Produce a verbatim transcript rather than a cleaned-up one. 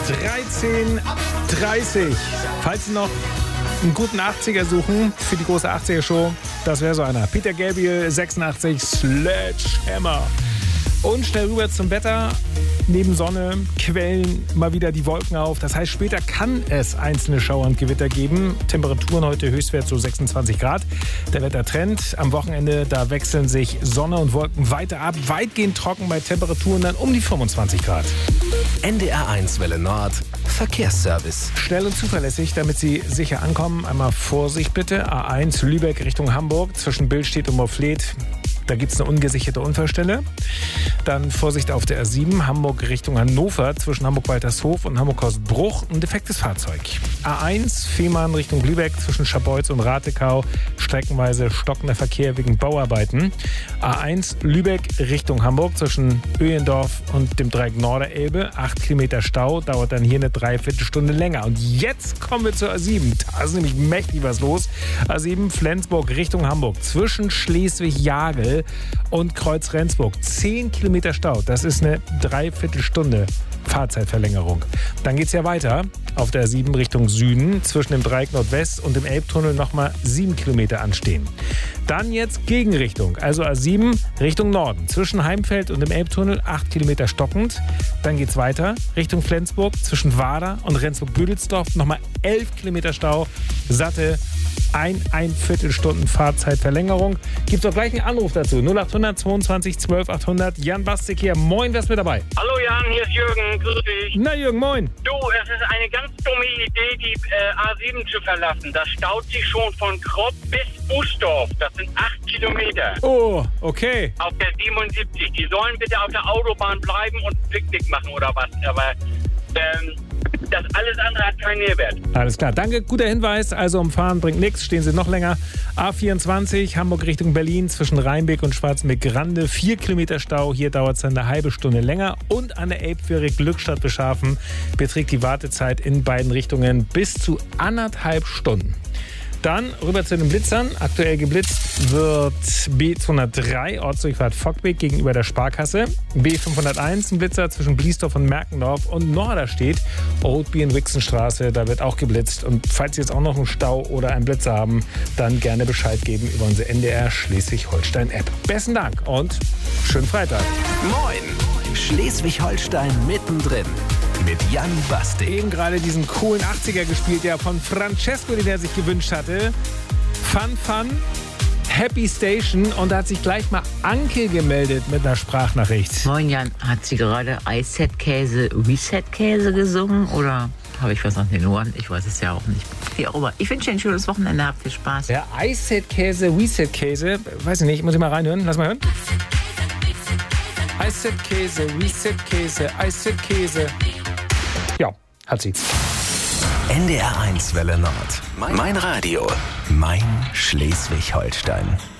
dreizehn dreißig. Falls Sie noch einen guten achtziger suchen für die große achtziger-Show, das wäre so einer. Peter Gabriel, sechsundachtzig, Sledgehammer. Und schnell rüber zum Wetter. Neben Sonne quellen mal wieder die Wolken auf. Das heißt, später kann es einzelne Schauer und Gewitter geben. Temperaturen heute Höchstwert so sechsundzwanzig Grad. Der Wettertrend am Wochenende, da wechseln sich Sonne und Wolken weiter ab. Weitgehend trocken bei Temperaturen dann um die fünfundzwanzig Grad. N D R eins Welle Nord, Verkehrsservice. Schnell und zuverlässig, damit Sie sicher ankommen. Einmal Vorsicht bitte. A eins Lübeck Richtung Hamburg zwischen Billstedt und Morfleet. Da gibt es eine ungesicherte Unfallstelle. Dann Vorsicht auf der A sieben, Hamburg Richtung Hannover, zwischen Hamburg-Waltershof und Hamburg-Hausbruch, ein defektes Fahrzeug. A eins, Fehmarn Richtung Lübeck, zwischen Scharbeutz und Ratekau, streckenweise stockender Verkehr wegen Bauarbeiten. A eins, Lübeck Richtung Hamburg, zwischen Öhendorf und dem Dreieck Norderelbe, acht Kilometer Stau, dauert dann hier eine Dreiviertelstunde länger. Und jetzt kommen wir zur A sieben, da ist nämlich mächtig was los. A sieben, Flensburg Richtung Hamburg, zwischen Schleswig-Jagel und Kreuz-Rendsburg. zehn Kilometer Stau. Das ist eine Dreiviertelstunde Fahrzeitverlängerung. Dann geht es ja weiter auf der A sieben Richtung Süden. Zwischen dem Dreieck Nordwest und dem Elbtunnel nochmal sieben Kilometer anstehen. Dann jetzt Gegenrichtung. Also A sieben Richtung Norden. Zwischen Heimfeld und dem Elbtunnel acht Kilometer stockend. Dann geht es weiter Richtung Flensburg. Zwischen Wader und Rendsburg-Büdelsdorf nochmal elf Kilometer Stau. Satte ein, ein Viertelstunden Fahrzeitverlängerung. Gibt es auch gleich einen Anruf dazu. null achthundert zweiundzwanzig zwölf achthundert. Jan Bastik hier. Moin, wer ist mit dabei? Hallo Jan, hier ist Jürgen. Grüß dich. Na Jürgen, moin. Du, es ist eine ganz dumme Idee, die äh, A sieben zu verlassen. Das staut sich schon von Kropp bis Bußdorf. Das sind acht Kilometer. Oh, okay. Auf der siebenundsiebzig. Die sollen bitte auf der Autobahn bleiben und ein Picknick machen oder was. Aber ähm, das alles andere hat keinen Mehrwert. Alles klar, danke. Guter Hinweis. Also umfahren bringt nichts, stehen Sie noch länger. A vierundzwanzig, Hamburg Richtung Berlin, zwischen Rheinbeck und Schwarzenbeck-Grande. Vier Kilometer Stau, hier dauert es eine halbe Stunde länger. Und an der Elbfähre Glückstadt-Beschafen beträgt die Wartezeit in beiden Richtungen bis zu anderthalb Stunden. Dann rüber zu den Blitzern. Aktuell geblitzt wird B zweihundertdrei, Ortsdurchfahrt Fockbeck gegenüber der Sparkasse. B fünfhunderteins, ein Blitzer zwischen Bliesdorf und Merkendorf und Norderstedt. Oldbeeren-Wixenstraße, da wird auch geblitzt. Und falls Sie jetzt auch noch einen Stau oder einen Blitzer haben, dann gerne Bescheid geben über unsere N D R Schleswig-Holstein-App. Besten Dank und schönen Freitag. Moin, Schleswig-Holstein mittendrin. Mit Jan Bastik. Eben gerade diesen coolen achtziger gespielt, ja, von Francesco, den er sich gewünscht hatte. Fun, fun, Happy Station. Und da hat sich gleich mal Anke gemeldet mit einer Sprachnachricht. Moin Jan, hat sie gerade Eiset-Käse, Reset-Käse gesungen oder habe ich was an den Ohren? Ich weiß es ja auch nicht. Wie auch immer. Ich wünsche dir ein schönes Wochenende, habt viel Spaß. Ja, Eiset-Käse, Reset-Käse, weiß ich nicht, muss ich mal reinhören? Lass mal hören. Eiset-Käse, Reset-Käse, Eiset-Käse. Ja, hat sie. N D R eins Welle Nord. Mein Radio. Mein Schleswig-Holstein.